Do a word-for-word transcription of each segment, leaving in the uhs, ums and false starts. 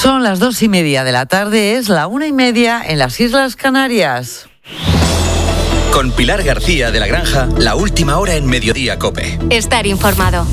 Son las dos y media de la tarde, es la una y media en las Islas Canarias. Con Pilar García de la Granja, la última hora en Mediodía COPE. Estar informado.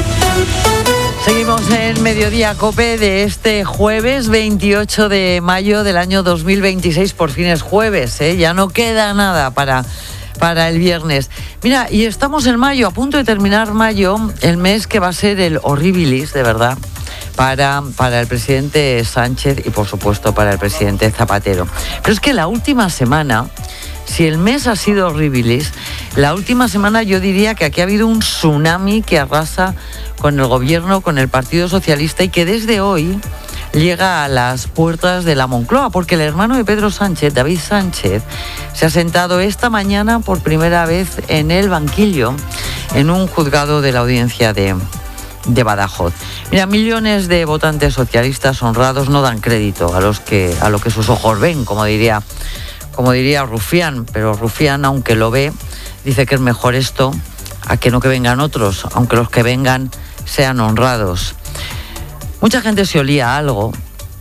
Seguimos en Mediodía COPE de este jueves veintiocho de mayo del año dos mil veintiséis. Por fin es jueves, ¿eh? Ya no queda nada para, para el viernes. Mira, y estamos en mayo, a punto de terminar mayo, el mes que va a ser el horribilis, de verdad, para, para el presidente Sánchez y, por supuesto, para el presidente Zapatero. Pero es que la última semana, si el mes ha sido horribilis, la última semana yo diría que aquí ha habido un tsunami que arrasa con el gobierno, con el Partido Socialista, y que desde hoy llega a las puertas de la Moncloa, porque el hermano de Pedro Sánchez, David Sánchez, se ha sentado esta mañana por primera vez en el banquillo en un juzgado de la audiencia de, de Badajoz. Mira, millones de votantes socialistas honrados no dan crédito a los que a lo que sus ojos ven, como diría, como diría Rufián, pero Rufián, aunque lo ve, dice que es mejor esto a que no que vengan otros, aunque los que vengan sean honrados. Mucha gente se olía algo,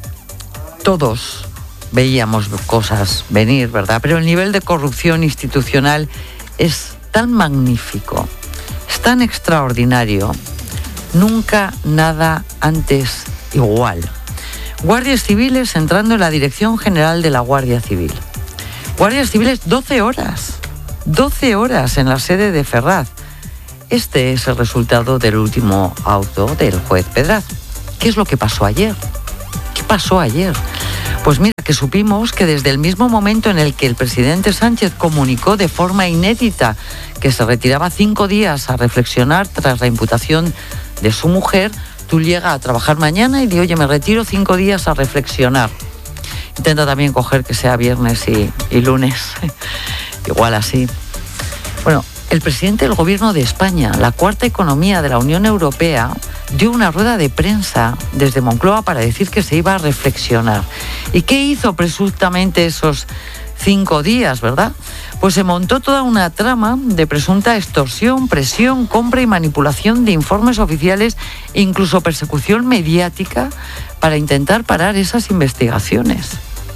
todos veíamos cosas venir, ¿verdad? Pero el nivel de corrupción institucional es tan magnífico, es tan extraordinario, nunca nada antes igual. Guardias civiles entrando en la Dirección General de la Guardia Civil. Guardias civiles doce horas, doce horas en la sede de Ferraz. Este es el resultado del último auto del juez Pedraz. ¿Qué es lo que pasó ayer? ¿Qué pasó ayer? Pues mira, que supimos que desde el mismo momento en el que el presidente Sánchez comunicó de forma inédita que se retiraba cinco días a reflexionar tras la imputación de su mujer, tú llegas a trabajar mañana y dices, oye, me retiro cinco días a reflexionar. Intenta también coger que sea viernes y, y lunes, igual así. Bueno, el presidente del Gobierno de España, la cuarta economía de la Unión Europea, dio una rueda de prensa desde Moncloa para decir que se iba a reflexionar. ¿Y qué hizo presuntamente esos cinco días, verdad? Pues se montó toda una trama de presunta extorsión, presión, compra y manipulación de informes oficiales e incluso persecución mediática para intentar parar esas investigaciones.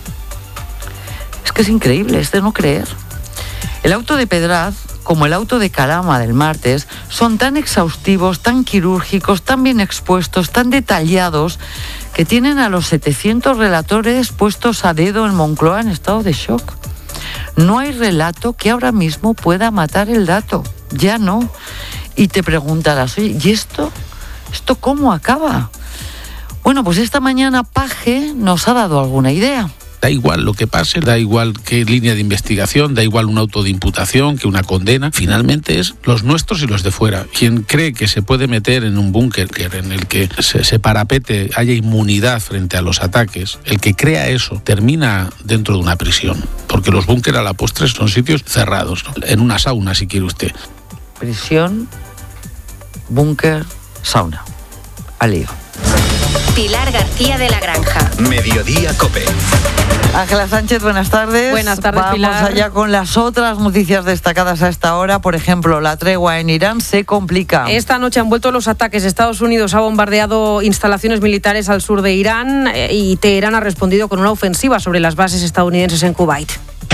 Es que es increíble, es de no creer. El auto de Pedraz, como el auto de Calama del martes, son tan exhaustivos, tan quirúrgicos, tan bien expuestos, tan detallados, que tienen a los setecientos relatores puestos a dedo en Moncloa en estado de shock. No hay relato que ahora mismo pueda matar el dato, ya no. Y te preguntarás, oye, ¿y esto? ¿Esto cómo acaba? Bueno, pues esta mañana Paje nos ha dado alguna idea. Da igual lo que pase, da igual qué línea de investigación, da igual un auto de imputación que una condena. Finalmente es los nuestros y los de fuera. Quien cree que se puede meter en un búnker en el que se, se parapete, haya inmunidad frente a los ataques, el que crea eso termina dentro de una prisión. Porque los búnker a la postre son sitios cerrados, ¿no? En una sauna, si quiere usted. Prisión, búnker, sauna. Al lío. Pilar García de la Granja. Mediodía COPE. Ángela Sánchez, buenas tardes. Buenas tardes, Vamos Pilar. Vamos allá con las otras noticias destacadas a esta hora. Por ejemplo, la tregua en Irán se complica. Esta noche han vuelto los ataques. Estados Unidos ha bombardeado instalaciones militares al sur de Irán y Teherán ha respondido con una ofensiva sobre las bases estadounidenses en Kuwait.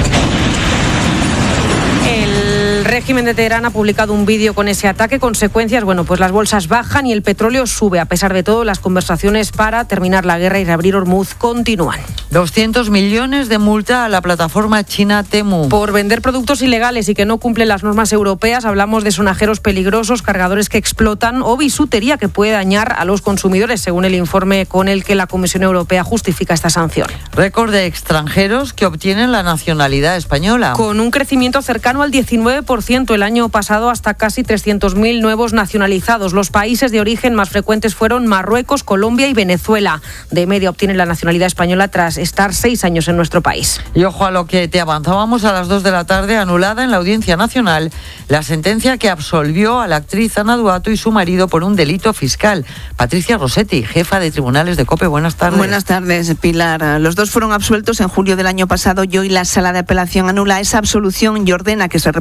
El régimen de Teherán ha publicado un vídeo con ese ataque. Consecuencias, bueno, pues las bolsas bajan y el petróleo sube. A pesar de todo, las conversaciones para terminar la guerra y reabrir Hormuz continúan. doscientos millones de multa a la plataforma china Temu. Por vender productos ilegales y que no cumplen las normas europeas. Hablamos de sonajeros peligrosos, cargadores que explotan o bisutería que puede dañar a los consumidores, según el informe con el que la Comisión Europea justifica esta sanción. Récord de extranjeros que obtienen la nacionalidad española. Con un crecimiento cercano al diecinueve por ciento el año pasado, hasta casi trescientos mil nuevos nacionalizados. Los países de origen más frecuentes fueron Marruecos, Colombia y Venezuela. De media obtienen la nacionalidad española tras estar seis años en nuestro país. Y ojo a lo que te avanzábamos a las dos de la tarde, anulada en la Audiencia Nacional la sentencia que absolvió a la actriz Ana Duato y su marido por un delito fiscal. Patricia Rossetti, jefa de tribunales de COPE, buenas tardes. Buenas tardes, Pilar. Los dos fueron absueltos en julio del año pasado y hoy la Sala de Apelación anula esa absolución y ordena que se repita el juicio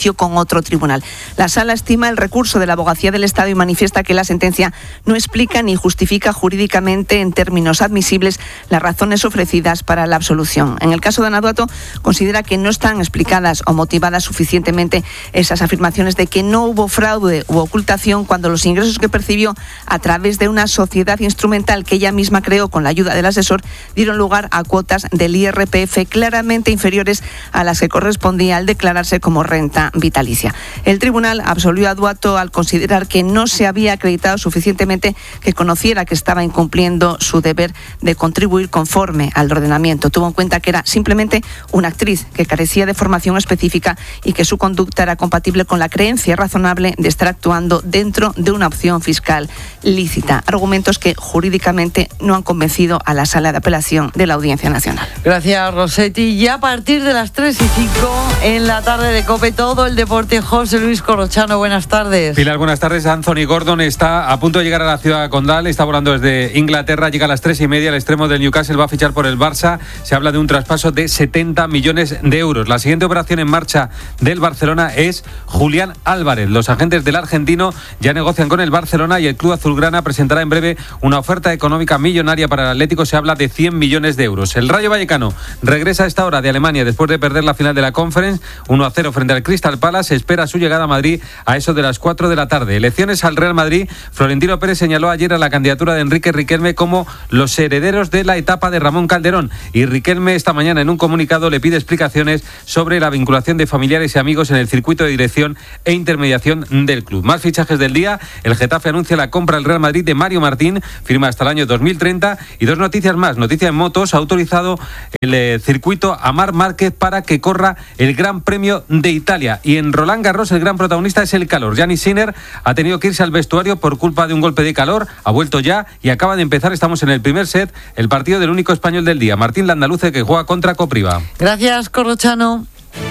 juicio con otro tribunal. La Sala estima el recurso de la Abogacía del Estado y manifiesta que la sentencia no explica ni justifica jurídicamente en términos admisibles las razones ofrecidas para la absolución. En el caso de Ana Duato, considera que no están explicadas o motivadas suficientemente esas afirmaciones de que no hubo fraude u ocultación cuando los ingresos que percibió a través de una sociedad instrumental que ella misma creó con la ayuda del asesor dieron lugar a cuotas del I R P F claramente inferiores a las que correspondía al declararse como renta vitalicia. El tribunal absolvió a Duato al considerar que no se había acreditado suficientemente que conociera que estaba incumpliendo su deber de contribuir conforme al ordenamiento. Tuvo en cuenta que era simplemente una actriz que carecía de formación específica y que su conducta era compatible con la creencia razonable de estar actuando dentro de una opción fiscal lícita. Argumentos que jurídicamente no han convencido a la Sala de Apelación de la Audiencia Nacional. Gracias, Rossetti. Y a partir de las tres y cinco en la tarde de COPE, todo el deporte. José Luis Corrochano, buenas tardes. Pilar, buenas tardes. Anthony Gordon está a punto de llegar a la ciudad condal, está volando desde Inglaterra, llega a las tres y media, el extremo del Newcastle va a fichar por el Barça. Se habla de un traspaso de setenta millones de euros. La siguiente operación en marcha del Barcelona es Julián Álvarez. Los agentes del argentino ya negocian con el Barcelona y el club azulgrana presentará en breve una oferta económica millonaria para el Atlético. Se habla de cien millones de euros. El Rayo Vallecano regresa a esta hora de Alemania después de perder la final de la Conference uno a cero frente al Crystal Palace. Espera su llegada a Madrid a eso de las cuatro de la tarde. Elecciones al Real Madrid. Florentino Pérez señaló ayer a la candidatura de Enrique Riquelme como los herederos de la etapa de Ramón Calderón, y Riquelme esta mañana en un comunicado le pide explicaciones sobre la vinculación de familiares y amigos en el circuito de dirección e intermediación del club. Más fichajes del día. El Getafe anuncia la compra al Real Madrid de Mario Martín, firma hasta el año dos mil treinta. Y dos noticias más. Noticia en motos: ha autorizado el eh, circuito a Marc Márquez para que corra el Gran Premio de Italia. Y en Roland Garros el gran protagonista es el calor. Gianni Sinner ha tenido que irse al vestuario por culpa de un golpe de calor, ha vuelto ya y acaba de empezar. Estamos en el primer set, el partido del único español del día, Martín Landaluce, que juega contra Copriva. Gracias, Corrochano.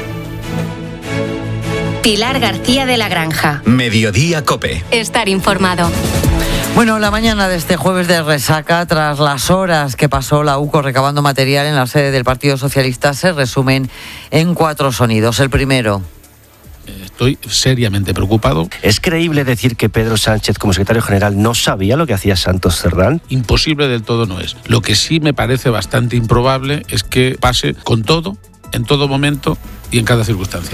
Pilar García de la Granja. Mediodía COPE. Estar informado. Bueno, la mañana de este jueves de resaca, tras las horas que pasó la U C O recabando material en la sede del Partido Socialista, se resumen en cuatro sonidos. El primero: estoy seriamente preocupado. ¿Es creíble decir que Pedro Sánchez, como secretario general, no sabía lo que hacía Santos Cerdán? Imposible del todo no es. Lo que sí me parece bastante improbable es que pase con todo, en todo momento y en cada circunstancia.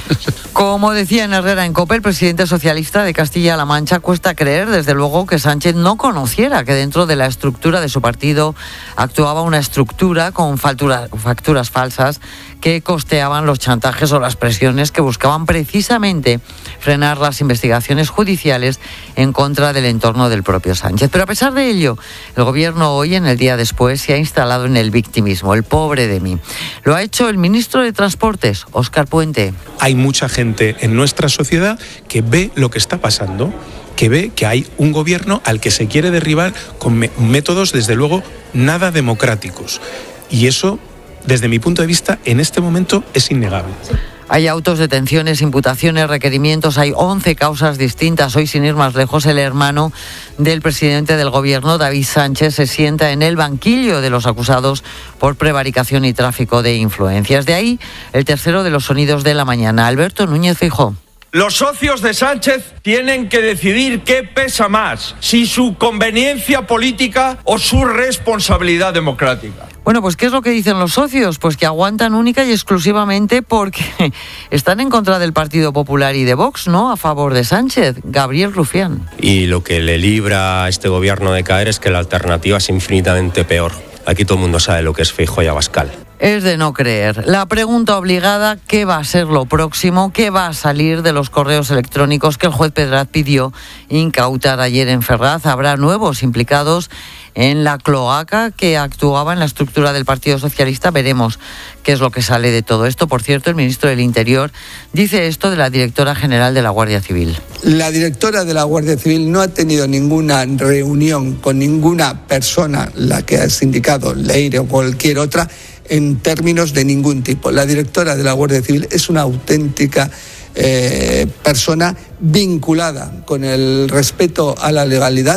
Como decía en Herrera en COPE, el presidente socialista de Castilla-La Mancha, cuesta creer, desde luego, que Sánchez no conociera que dentro de la estructura de su partido actuaba una estructura con factura, facturas falsas que costeaban los chantajes o las presiones que buscaban precisamente frenar las investigaciones judiciales en contra del entorno del propio Sánchez. Pero a pesar de ello, el gobierno hoy, en el día después, se ha instalado en el victimismo, el pobre de mí. Lo ha hecho el ministro de Transportes, Óscar Puente. Hay mucha gente en nuestra sociedad que ve lo que está pasando, que ve que hay un gobierno al que se quiere derribar con me- métodos, desde luego, nada democráticos. Y eso, desde mi punto de vista, en este momento es innegable. Hay autos, detenciones, imputaciones, requerimientos, hay once causas distintas. Hoy, sin ir más lejos, el hermano del presidente del gobierno, David Sánchez, se sienta en el banquillo de los acusados por prevaricación y tráfico de influencias. De ahí, el tercero de los sonidos de la mañana, Alberto Núñez Feijóo. Los socios de Sánchez tienen que decidir qué pesa más, si su conveniencia política o su responsabilidad democrática. Bueno, pues ¿qué es lo que dicen los socios? Pues que aguantan única y exclusivamente porque están en contra del Partido Popular y de Vox, ¿no? A favor de Sánchez. Gabriel Rufián. Y lo que le libra a este gobierno de caer es que la alternativa es infinitamente peor. Aquí todo el mundo sabe lo que es Feijóo y Abascal. Es de no creer. La pregunta obligada: ¿qué va a ser lo próximo? ¿Qué va a salir de los correos electrónicos que el juez Pedraz pidió incautar ayer en Ferraz? ¿Habrá nuevos implicados en la cloaca que actuaba en la estructura del Partido Socialista? Veremos qué es lo que sale de todo esto. Por cierto, el ministro del Interior dice esto de la directora general de la Guardia Civil. La directora de la Guardia Civil no ha tenido ninguna reunión con ninguna persona, la que has indicado, Leire o cualquier otra, en términos de ningún tipo. La directora de la Guardia Civil es una auténtica eh, persona vinculada con el respeto a la legalidad.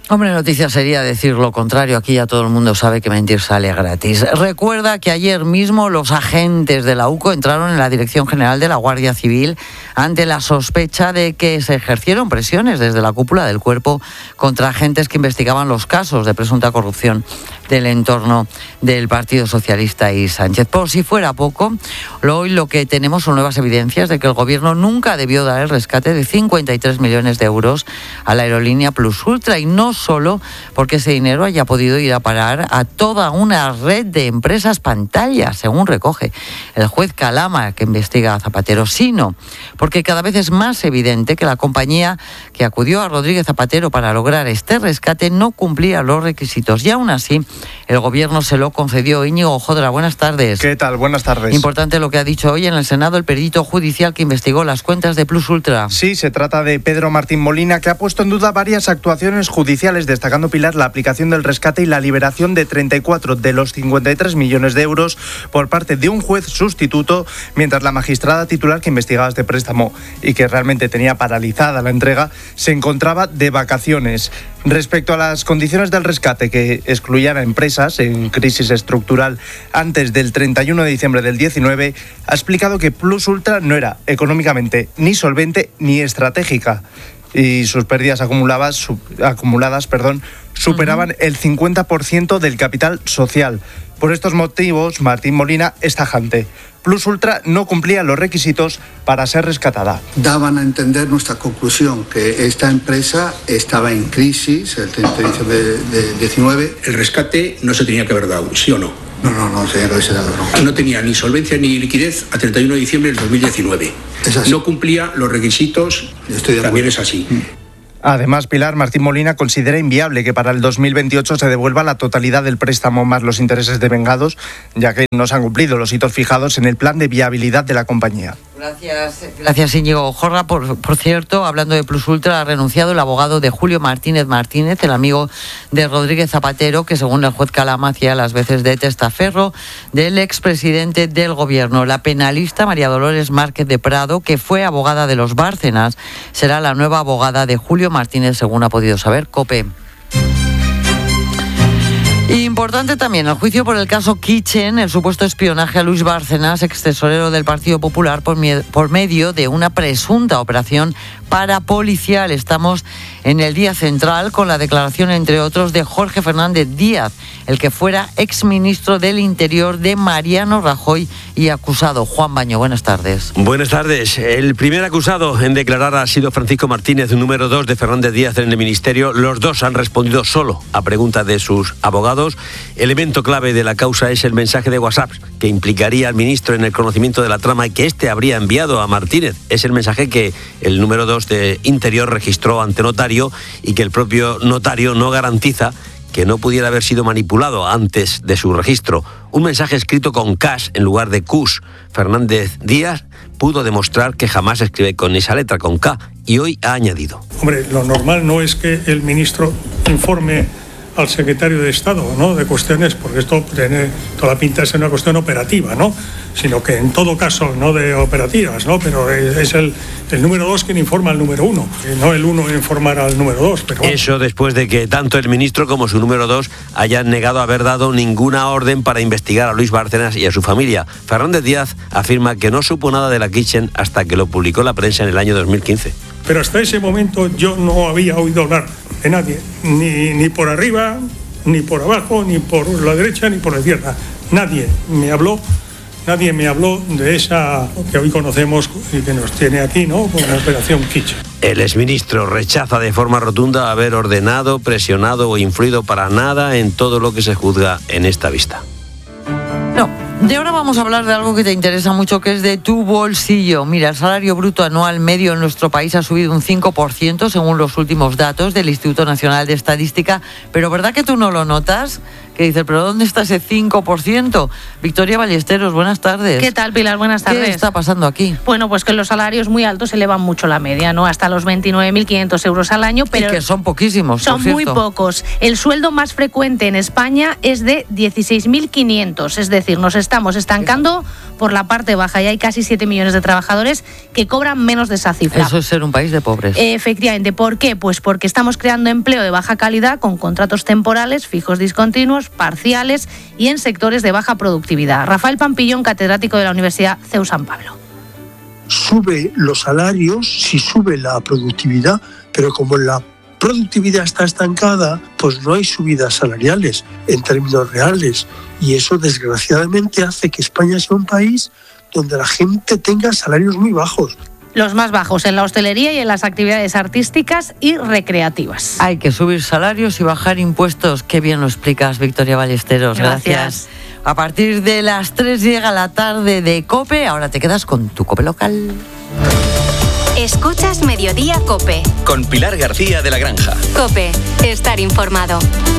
Hombre, noticia sería decir lo contrario. Aquí ya todo el mundo sabe que mentir sale gratis. Recuerda que ayer mismo los agentes de la U C O entraron en la Dirección General de la Guardia Civil ante la sospecha de que se ejercieron presiones desde la cúpula del cuerpo contra agentes que investigaban los casos de presunta corrupción del entorno del Partido Socialista y Sánchez. Por si fuera poco, hoy lo que tenemos son nuevas evidencias de que el Gobierno nunca debió dar el rescate de cincuenta y tres millones de euros a la aerolínea Plus Ultra, y no solo porque ese dinero haya podido ir a parar a toda una red de empresas pantalla, según recoge el juez Calama, que investiga a Zapatero, sino porque cada vez es más evidente que la compañía que acudió a Rodríguez Zapatero para lograr este rescate no cumplía los requisitos, y aún así el Gobierno se lo concedió. Íñigo Jodra, buenas tardes. ¿Qué tal? Buenas tardes. Importante lo que ha dicho hoy en el Senado el perito judicial que investigó las cuentas de Plus Ultra. Sí, se trata de Pedro Martín Molina, que ha puesto en duda varias actuaciones judiciales, destacando, Pilar, la aplicación del rescate y la liberación de treinta y cuatro de los cincuenta y tres millones de euros por parte de un juez sustituto, mientras la magistrada titular que investigaba este préstamo y que realmente tenía paralizada la entrega, se encontraba de vacaciones. Respecto a las condiciones del rescate, que excluían a empresas en crisis estructural antes del treinta y uno de diciembre del diecinueve, ha explicado que Plus Ultra no era económicamente ni solvente ni estratégica, y sus pérdidas acumuladas, su, acumuladas perdón, superaban uh-huh. el cincuenta por ciento del capital social. Por estos motivos, Martín Molina es tajante. Plus Ultra no cumplía los requisitos para ser rescatada. Daban a entender nuestra conclusión, que esta empresa estaba en crisis el treinta de diciembre del diecinueve. El rescate no se tenía que haber dado, ¿sí o no? No, no, no tenía que haberse dado, no. No tenía ni solvencia ni liquidez a treinta y uno de diciembre del dos mil diecinueve. Es así. No cumplía los requisitos, Estoy de también es así. Mm. Además, Pilar, Martín Molina considera inviable que para el dos mil veintiocho se devuelva la totalidad del préstamo más los intereses devengados, ya que no se han cumplido los hitos fijados en el plan de viabilidad de la compañía. Gracias, gracias Íñigo Jorra. Por, por cierto, hablando de Plus Ultra, ha renunciado el abogado de Julio Martínez Martínez, el amigo de Rodríguez Zapatero, que según el juez Calama hacía las veces de testaferro del expresidente del Gobierno. La penalista María Dolores Márquez de Prado, que fue abogada de los Bárcenas, será la nueva abogada de Julio Martínez, según ha podido saber COPE. Importante también el juicio por el caso Kitchen, el supuesto espionaje a Luis Bárcenas, ex tesorero del Partido Popular, por, mie- por medio de una presunta operación parapolicial. Estamos en el día central con la declaración, entre otros, de Jorge Fernández Díaz, el que fuera exministro del Interior de Mariano Rajoy y acusado. Juan Baño, buenas tardes. Buenas tardes. El primer acusado en declarar ha sido Francisco Martínez, número dos de Fernández Díaz en el Ministerio. Los dos han respondido solo a preguntas de sus abogados. Elemento clave de la causa es el mensaje de WhatsApp que implicaría al ministro en el conocimiento de la trama y que éste habría enviado a Martínez. Es el mensaje que el número dos de Interior registró ante notario y que el propio notario no garantiza que no pudiera haber sido manipulado antes de su registro. Un mensaje escrito con K en lugar de Q. Fernández Díaz pudo demostrar que jamás escribe con esa letra, con K, y hoy ha añadido. Hombre, lo normal no es que el ministro informe al secretario de Estado, ¿no?, de cuestiones, porque esto tiene toda la pinta de ser una cuestión operativa, ¿no?, sino que en todo caso no de operativas, ¿no?, pero es el, el número dos quien informa al número uno, no el uno informar al número dos. Pero bueno. Eso después de que tanto el ministro como su número dos hayan negado haber dado ninguna orden para investigar a Luis Bárcenas y a su familia. Fernández Díaz afirma que no supo nada de la Kitchen hasta que lo publicó la prensa en el año dos mil quince. Pero hasta ese momento yo no había oído hablar de nadie, ni, ni por arriba, ni por abajo, ni por la derecha, ni por la izquierda. Nadie me habló, nadie me habló de esa que hoy conocemos y que nos tiene aquí, ¿no?, con la operación Kitchen. El exministro rechaza de forma rotunda haber ordenado, presionado o influido para nada en todo lo que se juzga en esta vista. No, de ahora vamos a hablar de algo que te interesa mucho, que es de tu bolsillo. Mira, el salario bruto anual medio en nuestro país ha subido un cinco por ciento según los últimos datos del Instituto Nacional de Estadística, pero ¿verdad que tú no lo notas? que dice, ¿pero dónde está ese cinco por ciento? Victoria Ballesteros, buenas tardes. ¿Qué tal, Pilar? Buenas tardes. ¿Qué está pasando aquí? Bueno, pues que los salarios muy altos elevan mucho la media, ¿no? Hasta los veintinueve mil quinientos euros al año, pero... Y que son poquísimos, Son muy pocos. El sueldo más frecuente en España es de dieciséis mil quinientos, es decir, nos estamos estancando por la parte baja y hay casi siete millones de trabajadores que cobran menos de esa cifra. Eso es ser un país de pobres. Efectivamente. ¿Por qué? Pues porque estamos creando empleo de baja calidad con contratos temporales, fijos discontinuos, parciales y en sectores de baja productividad. Rafael Pampillón, catedrático de la Universidad C E U San Pablo. Sube los salarios si sube la productividad, pero como la productividad está estancada, pues no hay subidas salariales en términos reales. Y eso, desgraciadamente, hace que España sea un país donde la gente tenga salarios muy bajos. Los más bajos en la hostelería y en las actividades artísticas y recreativas. Hay que subir salarios y bajar impuestos. Qué bien lo explicas, Victoria Ballesteros. Gracias. Gracias. A partir de las tres llega la tarde de COPE. Ahora te quedas con tu COPE local. Escuchas Mediodía COPE. Con Pilar García de la Granja. COPE. Estar informado.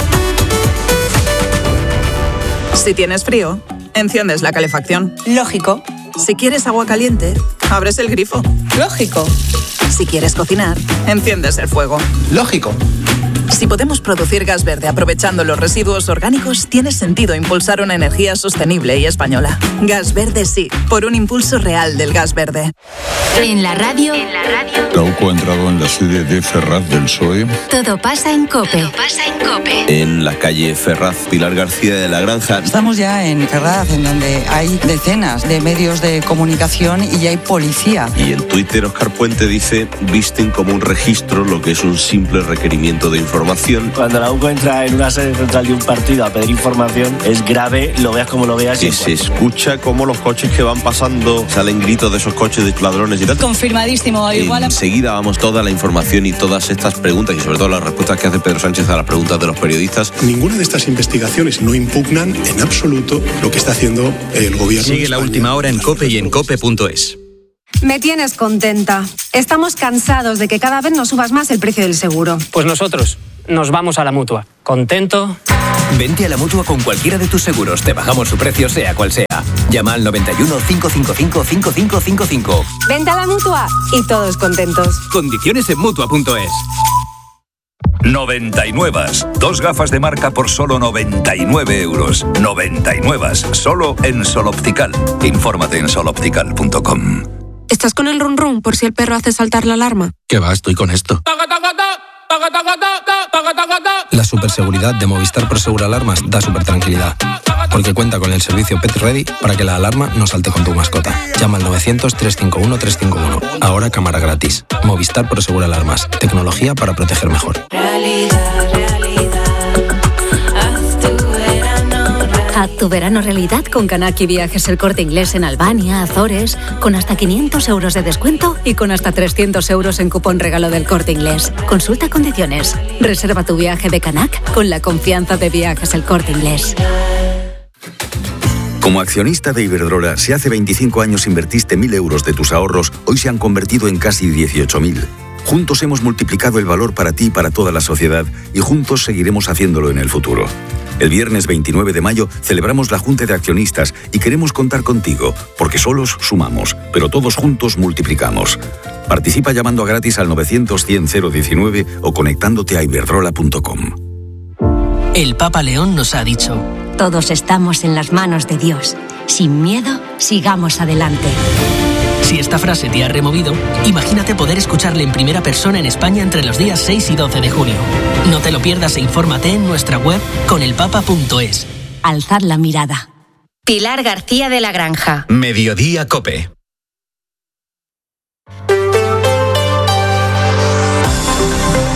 Si tienes frío, enciendes la calefacción. Lógico. Si quieres agua caliente, abres el grifo. Lógico. Si quieres cocinar, enciendes el fuego. Lógico. Si podemos producir gas verde aprovechando los residuos orgánicos, tiene sentido impulsar una energía sostenible y española. Gas verde sí, por un impulso real del gas verde. En la radio, en la radio. Trauco ha entrado en la sede de Ferraz del P S O E. Todo pasa en COPE. Todo pasa en COPE. En la calle Ferraz, Pilar García de la Granja. Estamos ya en Ferraz, en donde hay decenas de medios de comunicación y ya hay policía. Y en Twitter, Óscar Puente dice, visten como un registro lo que es un simple requerimiento de información. Cuando la U C O entra en una sede central de un partido a pedir información, es grave, lo veas como lo veas. Que se escucha como los coches que van pasando, salen gritos de esos coches de ladrones y tal. Confirmadísimo. Igual... Enseguida vamos toda la información y todas estas preguntas y sobre todo las respuestas que hace Pedro Sánchez a las preguntas de los periodistas. Ninguna de estas investigaciones no impugnan en absoluto lo que está haciendo el gobierno. Sigue la última hora en COPE y en cope punto es. Me tienes contenta. Estamos cansados de que cada vez nos subas más el precio del seguro. Pues nosotros nos vamos a la Mutua. ¿Contento? Vente a la Mutua con cualquiera de tus seguros. Te bajamos su precio, sea cual sea. Llama al noventa y uno, cinco cinco cinco, cinco cinco cinco cinco. Vente a la Mutua y todos contentos. Condiciones en Mutua punto es. noventa y nueve. Dos gafas de marca por solo noventa y nueve euros. noventa y nueve. Solo en Sol Optical. Infórmate en sol optical punto com. ¿Estás con el run run por si el perro hace saltar la alarma? ¿Qué va? Estoy con esto. La superseguridad de Movistar Prosegur Alarmas da super tranquilidad. Porque cuenta con el servicio Pet Ready para que la alarma no salte con tu mascota. Llama al novecientos, trescientos cincuenta y uno, trescientos cincuenta y uno. Ahora cámara gratis. Movistar Prosegur Alarmas. Tecnología para proteger mejor. Realidad, realidad. Haz tu verano realidad. Haz tu verano realidad con Kanaki Viajes El Corte Inglés en Albania, Azores, con hasta quinientos euros de descuento y con hasta trescientos euros en cupón regalo del Corte Inglés. Consulta condiciones. Reserva tu viaje de Canac con la confianza de Viajes El Corte Inglés. Como accionista de Iberdrola, si hace veinticinco años invertiste mil euros de tus ahorros, hoy se han convertido en casi dieciocho mil. Juntos hemos multiplicado el valor para ti y para toda la sociedad y juntos seguiremos haciéndolo en el futuro. El viernes veintinueve de mayo celebramos la Junta de Accionistas y queremos contar contigo, porque solos sumamos, pero todos juntos multiplicamos. Participa llamando a gratis al novecientos, cien, cero diecinueve o conectándote a iberdrola punto com. El Papa León nos ha dicho: todos estamos en las manos de Dios. Sin miedo, sigamos adelante. Si esta frase te ha removido, imagínate poder escucharle en primera persona en España entre los días seis y doce de junio. No te lo pierdas e infórmate en nuestra web con el papa punto es. Alzad la mirada. Pilar García de la Granja. Mediodía COPE.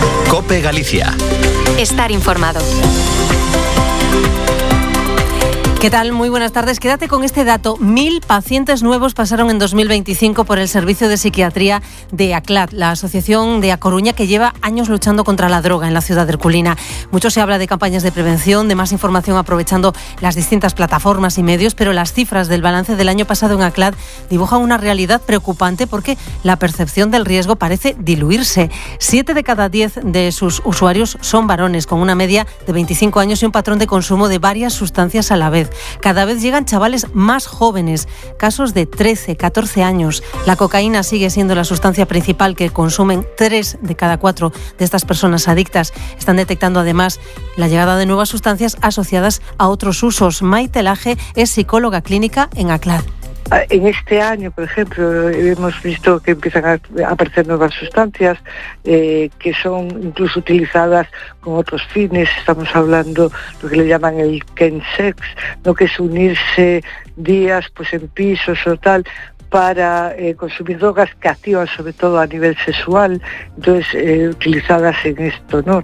COPE Galicia. Estar informado. ¿Qué tal? Muy buenas tardes. Quédate con este dato. Mil pacientes nuevos pasaron en dos mil veinticinco por el servicio de psiquiatría de ACLAD, la asociación de A Coruña que lleva años luchando contra la droga en la ciudad herculina. Mucho se habla de campañas de prevención, de más información aprovechando las distintas plataformas y medios, pero las cifras del balance del año pasado en ACLAD dibujan una realidad preocupante porque la percepción del riesgo parece diluirse. Siete de cada diez de sus usuarios son varones, con una media de veinticinco años y un patrón de consumo de varias sustancias a la vez. Cada vez llegan chavales más jóvenes, casos de trece, catorce años. La cocaína sigue siendo la sustancia principal que consumen tres de cada cuatro de estas personas adictas. Están detectando además la llegada de nuevas sustancias asociadas a otros usos. Maite Laje es psicóloga clínica en ACLAD. En este año, por ejemplo, hemos visto que empiezan a aparecer nuevas sustancias eh, que son incluso utilizadas con otros fines. Estamos hablando de lo que le llaman el chemsex, ¿no? Que es unirse días pues en pisos o tal para eh, consumir drogas que activan sobre todo a nivel sexual, entonces eh, utilizadas en esto, ¿no?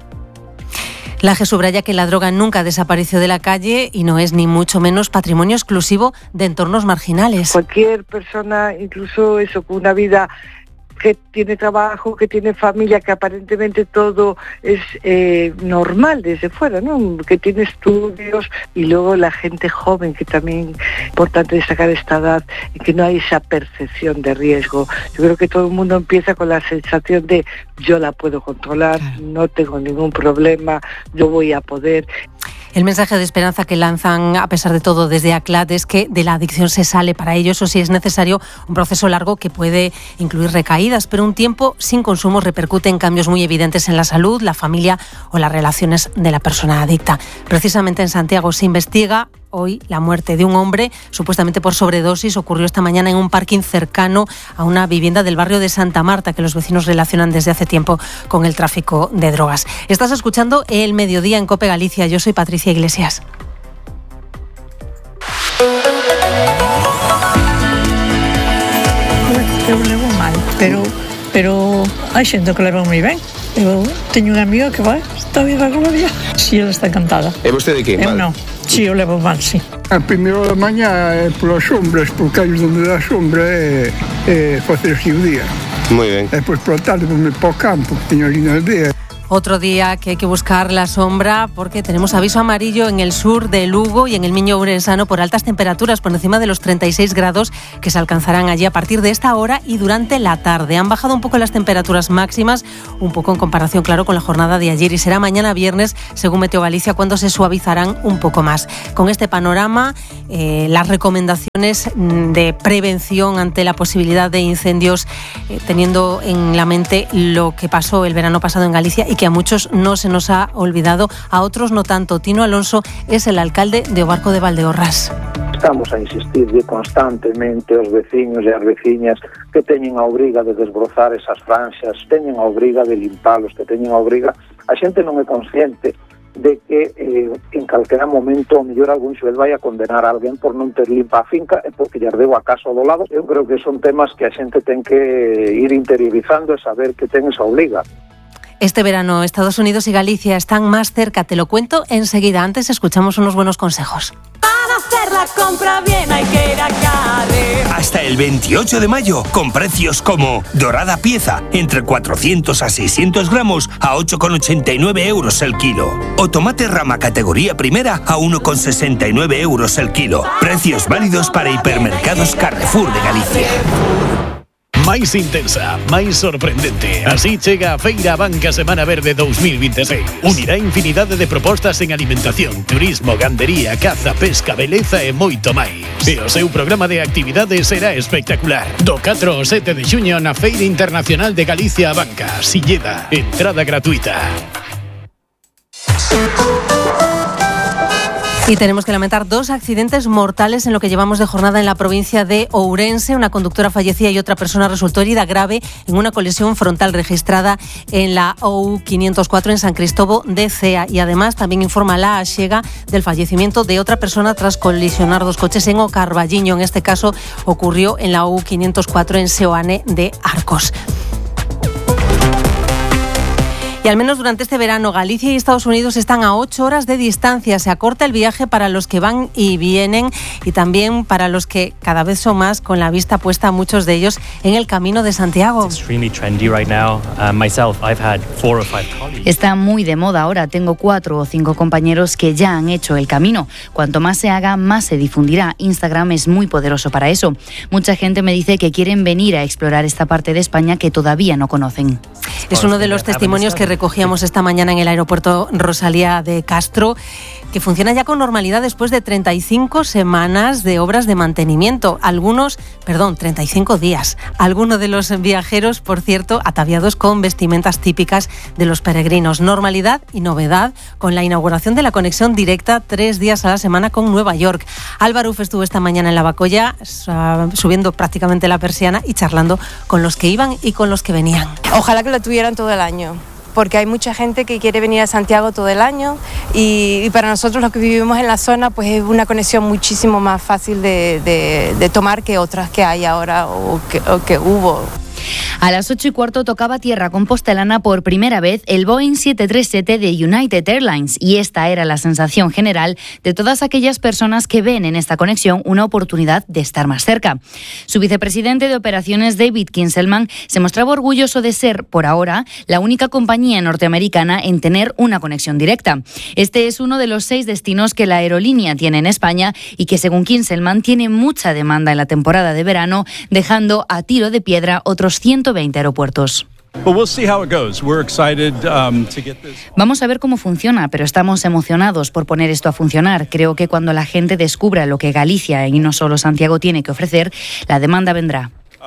Laje subraya que la droga nunca desapareció de la calle y no es ni mucho menos patrimonio exclusivo de entornos marginales. Cualquier persona, incluso eso, con una vida que tiene trabajo, que tiene familia, que aparentemente todo es eh, normal desde fuera, ¿no? Que tiene estudios, y luego la gente joven, que también es importante destacar esta edad, y que no hay esa percepción de riesgo. Yo creo que todo el mundo empieza con la sensación de yo la puedo controlar, no tengo ningún problema, yo voy a poder. El mensaje de esperanza que lanzan, a pesar de todo, desde ACLAD es que de la adicción se sale. Para ello, eso sí, es necesario un proceso largo que puede incluir recaídas, pero un tiempo sin consumo repercute en cambios muy evidentes en la salud, la familia o las relaciones de la persona adicta. Precisamente en Santiago se investiga hoy la muerte de un hombre, supuestamente por sobredosis. Ocurrió esta mañana en un parking cercano a una vivienda del barrio de Santa Marta, que los vecinos relacionan desde hace tiempo con el tráfico de drogas. Estás escuchando El Mediodía en COPE Galicia. Yo soy Patricia Iglesias. Eu levo mal, pero, pero hai xente que leva moi ben. Eu teño unha amiga que vai, está viva a gloria. Si, ela está encantada. E vostede que? Eu non. Si, eu levo mal, si. A primeira da mañá é polas sombras, porque aí onde dá sombra é, é facer así o día. Moi ben. E depois pola tarde vou para o campo, que teño ali na aldea. Otro día que hay que buscar la sombra porque tenemos aviso amarillo en el sur de Lugo y en el Miño Ourensano por altas temperaturas por encima de los treinta y seis grados que se alcanzarán allí a partir de esta hora y durante la tarde. Han bajado un poco las temperaturas máximas, un poco en comparación, claro, con la jornada de ayer, y será mañana viernes, según Meteo Galicia, cuando se suavizarán un poco más. Con este panorama, eh, las recomendaciones de prevención ante la posibilidad de incendios, eh, teniendo en la mente lo que pasó el verano pasado en Galicia y que a muchos no se nos ha olvidado, a otros no tanto. Tino Alonso es el alcalde de Obarco de Valdeorras. Estamos a insistirle constantemente aos veciños e as veciñas que teñen a obriga de desbrozar esas franxas, teñen a obriga de limpalos, que teñen a obriga. A xente non é consciente de que eh, en calquera momento o mellor algún xuez vai a condenar a alguén por non ter limpa a finca e porque lle ardeu a casa do lado. Eu creo que son temas que a xente ten que ir interiorizando e saber que ten esa obriga. Este verano Estados Unidos y Galicia están más cerca, te lo cuento enseguida. Antes escuchamos unos buenos consejos. Para hacer la compra bien hay que ir a Carrer. Hasta el veintiocho de mayo, con precios como dorada pieza, entre cuatrocientos a seiscientos gramos a ocho con ochenta y nueve euros el kilo. O tomate rama categoría primera a uno con sesenta y nueve euros el kilo. Precios válidos para hipermercados Carrefour de Galicia. Máis intensa, máis sorprendente. Así chega a Feira Banca Semana Verde dos mil veintiséis. Unirá infinidade de propostas en alimentación, turismo, gandería, caza, pesca, beleza e moito máis. E o seu programa de actividades será espectacular. Do catro ao sete de xuño na Feira Internacional de Galicia Banca, Silleda. Entrada gratuita. Y tenemos que lamentar dos accidentes mortales en lo que llevamos de jornada en la provincia de Ourense. Una conductora fallecía y otra persona resultó herida grave en una colisión frontal registrada en la O U quinientos cuatro en San Cristóbal de Cea. Y además también informa la Axega del fallecimiento de otra persona tras colisionar dos coches en O Carballiño. En este caso ocurrió en la O U quinientos cuatro en Seoane de Arcos. Y al menos durante este verano, Galicia y Estados Unidos están a ocho horas de distancia. Se acorta el viaje para los que van y vienen y también para los que cada vez son más, con la vista puesta a muchos de ellos en el Camino de Santiago. Está muy de moda ahora. Tengo cuatro o cinco compañeros que ya han hecho el camino. Cuanto más se haga, más se difundirá. Instagram es muy poderoso para eso. Mucha gente me dice que quieren venir a explorar esta parte de España que todavía no conocen. Es uno de los testimonios que recogíamos esta mañana en el aeropuerto Rosalía de Castro, que funciona ya con normalidad después de treinta y cinco semanas de obras de mantenimiento. Algunos, perdón, treinta y cinco días. Algunos de los viajeros, por cierto, ataviados con vestimentas típicas de los peregrinos. Normalidad y novedad con la inauguración de la conexión directa tres días a la semana con Nueva York. Álvaro Uf estuvo esta mañana en Lavacolla, subiendo prácticamente la persiana y charlando con los que iban y con los que venían. Ojalá que lo tuvieran todo el año, porque hay mucha gente que quiere venir a Santiago todo el año y, y para nosotros los que vivimos en la zona pues es una conexión muchísimo más fácil de, de, de tomar que otras que hay ahora o que, o que hubo. A las ocho y cuarto tocaba tierra compostelana por primera vez el Boeing siete treinta y siete de United Airlines y esta era la sensación general de todas aquellas personas que ven en esta conexión una oportunidad de estar más cerca. Su vicepresidente de operaciones, David Kinselman, se mostraba orgulloso de ser, por ahora, la única compañía norteamericana en tener una conexión directa. Este es uno de los seis destinos que la aerolínea tiene en España y que, según Kinselman, tiene mucha demanda en la temporada de verano, dejando a tiro de piedra otros ciento veinte aeropuertos. Vamos a ver cómo funciona, pero estamos emocionados por poner esto a funcionar. Creo que cuando la gente descubra lo que Galicia y no solo Santiago tiene que ofrecer, la demanda vendrá.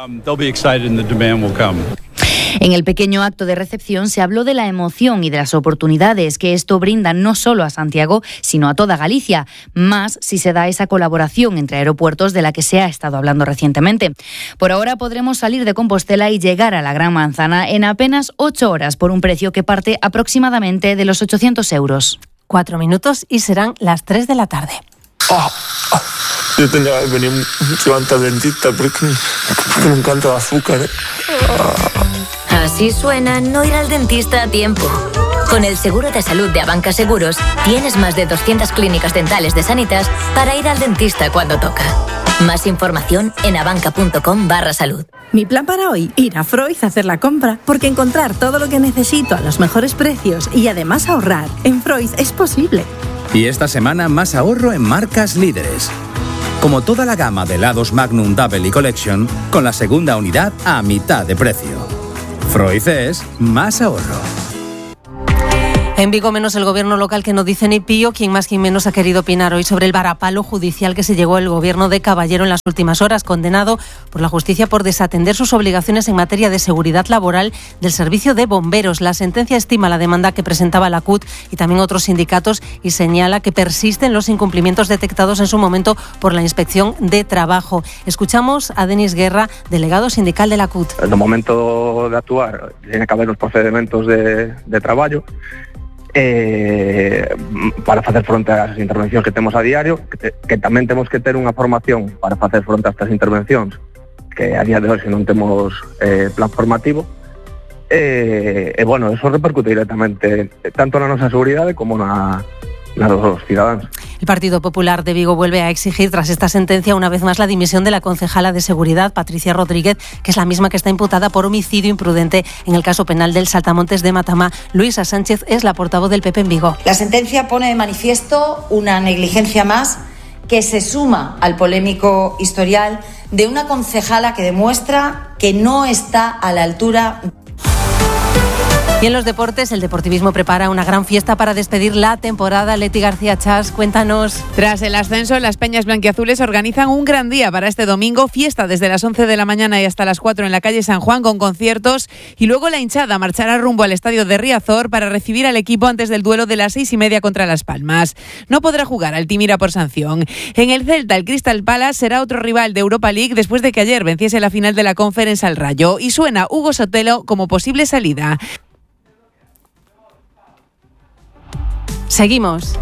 En el pequeño acto de recepción se habló de la emoción y de las oportunidades que esto brinda no solo a Santiago, sino a toda Galicia, más si se da esa colaboración entre aeropuertos de la que se ha estado hablando recientemente. Por ahora podremos salir de Compostela y llegar a la Gran Manzana en apenas ocho horas por un precio que parte aproximadamente de los ochocientos euros. Cuatro minutos y serán las tres de la tarde. Oh, oh. Yo tendría que venir mucho antes al dentista porque, porque me encanta el azúcar, ¿eh? Oh. Así suena no ir al dentista a tiempo. Con el seguro de salud de Abanca Seguros, tienes más de doscientas clínicas dentales de Sanitas para ir al dentista cuando toca. Más información en abanca.com barra salud. Mi plan para hoy, ir a Freud a hacer la compra, porque encontrar todo lo que necesito a los mejores precios y además ahorrar en Freud es posible. Y esta semana más ahorro en marcas líderes. Como toda la gama de helados Magnum Double y Collection, con la segunda unidad a mitad de precio. Freud es más ahorro. En Vigo menos el gobierno local que no dice ni pío, quien más quien menos ha querido opinar hoy sobre el varapalo judicial que se llegó el gobierno de Caballero en las últimas horas, condenado por la justicia por desatender sus obligaciones en materia de seguridad laboral del servicio de bomberos. La sentencia estima la demanda que presentaba la C U T y también otros sindicatos y señala que persisten los incumplimientos detectados en su momento por la Inspección de Trabajo. Escuchamos a Denis Guerra, delegado sindical de la C U T. En el momento de actuar tiene que haber los procedimientos de, de traballo Eh, para facer fronte ás intervencións que temos a diario, que, te, que tamén temos que ter unha formación para facer fronte a estas intervencións, que a día de hoxe non temos eh, plan formativo, e, e bueno, eso repercute directamente tanto na nosa seguridade como na, na dos cidadáns. El Partido Popular de Vigo vuelve a exigir, tras esta sentencia, una vez más la dimisión de la concejala de Seguridad, Patricia Rodríguez, que es la misma que está imputada por homicidio imprudente en el caso penal del Saltamontes de Matamá. Luisa Sánchez es la portavoz del P P en Vigo. La sentencia pone de manifiesto una negligencia más que se suma al polémico historial de una concejala que demuestra que no está a la altura. Y en los deportes, el Deportivismo prepara una gran fiesta para despedir la temporada. Leti García Chas, cuéntanos. Tras el ascenso, las Peñas Blanquiazules organizan un gran día para este domingo. Fiesta desde las once de la mañana y hasta las cuatro en la calle San Juan con conciertos. Y luego la hinchada marchará rumbo al estadio de Riazor para recibir al equipo antes del duelo de las seis y media contra Las Palmas. No podrá jugar Altimira por sanción. En el Celta, el Crystal Palace será otro rival de Europa League después de que ayer venciese la final de la Conference al Rayo. Y suena Hugo Sotelo como posible salida. Seguimos.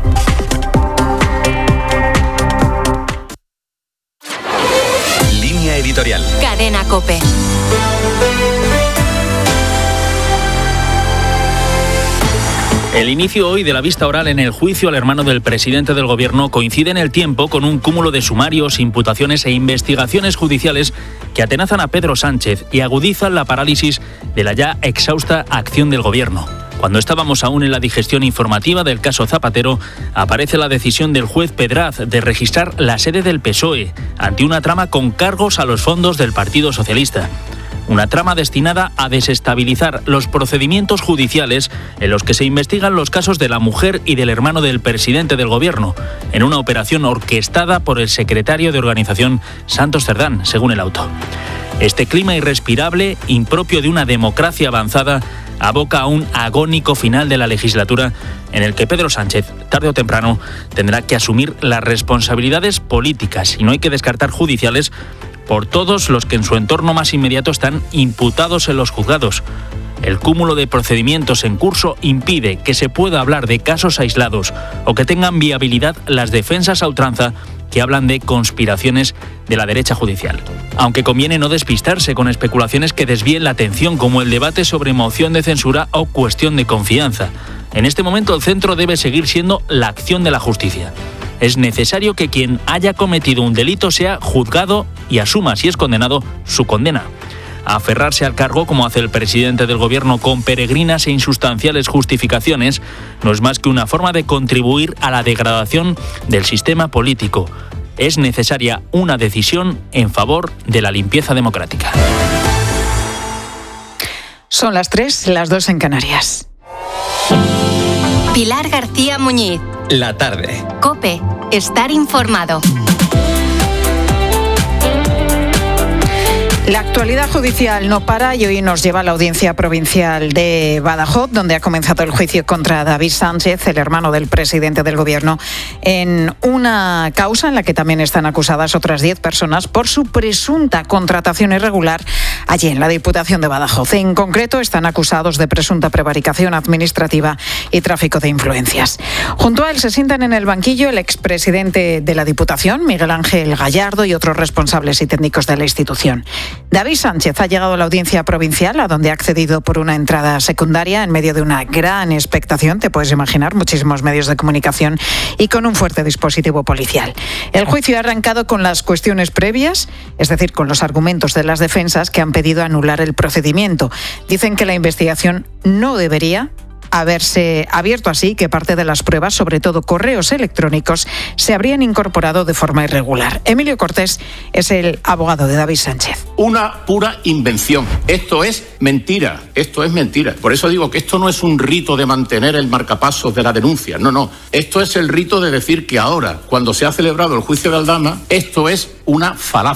Línea editorial. Cadena COPE. El inicio hoy de la vista oral en el juicio al hermano del presidente del gobierno coincide en el tiempo con un cúmulo de sumarios, imputaciones e investigaciones judiciales que atenazan a Pedro Sánchez y agudizan la parálisis de la ya exhausta acción del gobierno. Cuando estábamos aún en la digestión informativa del caso Zapatero, aparece la decisión del juez Pedraz de registrar la sede del P S O E ante una trama con cargos a los fondos del Partido Socialista. Una trama destinada a desestabilizar los procedimientos judiciales en los que se investigan los casos de la mujer y del hermano del presidente del gobierno, en una operación orquestada por el secretario de organización Santos Cerdán, según el auto. Este clima irrespirable, impropio de una democracia avanzada, aboca a un agónico final de la legislatura en el que Pedro Sánchez, tarde o temprano, tendrá que asumir las responsabilidades políticas, y no hay que descartar judiciales, por todos los que en su entorno más inmediato están imputados en los juzgados. El cúmulo de procedimientos en curso impide que se pueda hablar de casos aislados o que tengan viabilidad las defensas a ultranza que hablan de conspiraciones de la derecha judicial. Aunque conviene no despistarse con especulaciones que desvíen la atención, como el debate sobre moción de censura o cuestión de confianza. En este momento el centro debe seguir siendo la acción de la justicia. Es necesario que quien haya cometido un delito sea juzgado y asuma, si es condenado, su condena. Aferrarse al cargo, como hace el presidente del gobierno con peregrinas e insustanciales justificaciones, no es más que una forma de contribuir a la degradación del sistema político. Es necesaria una decisión en favor de la limpieza democrática. Son las tres, las dos en Canarias. Pilar García Muñiz. La tarde. COPE. Estar informado. La actualidad judicial no para y hoy nos lleva a la Audiencia Provincial de Badajoz, donde ha comenzado el juicio contra David Sánchez, el hermano del presidente del gobierno, en una causa en la que también están acusadas otras diez personas por su presunta contratación irregular allí en la Diputación de Badajoz. En concreto, están acusados de presunta prevaricación administrativa y tráfico de influencias. Junto a él se sientan en el banquillo el expresidente de la Diputación, Miguel Ángel Gallardo, y otros responsables y técnicos de la institución. David Sánchez ha llegado a la Audiencia Provincial, a donde ha accedido por una entrada secundaria en medio de una gran expectación, te puedes imaginar, muchísimos medios de comunicación y con un fuerte dispositivo policial. El juicio ha arrancado con las cuestiones previas, es decir, con los argumentos de las defensas que han pedido anular el procedimiento. Dicen que la investigación no debería haberse abierto así, que parte de las pruebas, sobre todo correos electrónicos, se habrían incorporado de forma irregular. Emilio Cortés es el abogado de David Sánchez. Una pura invención. Esto es mentira. Esto es mentira. Por eso digo que esto no es un rito de mantener el marcapasos de la denuncia. No, no. Esto es el rito de decir que ahora, cuando se ha celebrado el juicio de Aldama, esto es una falacia.